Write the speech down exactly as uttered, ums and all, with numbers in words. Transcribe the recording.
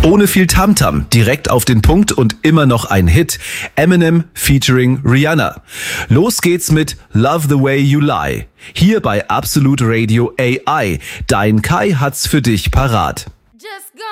Ohne viel Tamtam, direkt auf den Punkt und immer noch ein Hit. Eminem featuring Rihanna. Los geht's mit Love the Way You Lie. Hier bei Absolute Radio A I. Dein Kai hat's für dich parat.